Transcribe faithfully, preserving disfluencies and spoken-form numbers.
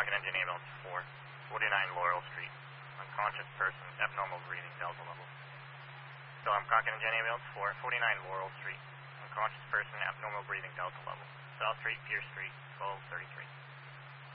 Crockett Engine Ambulance four, forty-nine Laurel Street. Unconscious person, abnormal breathing, delta level. So I'm Crockett Engine Ambulance four, forty-nine Laurel Street. Unconscious person, abnormal breathing, delta level. South Street, Pierce Street, twelve thirty-three.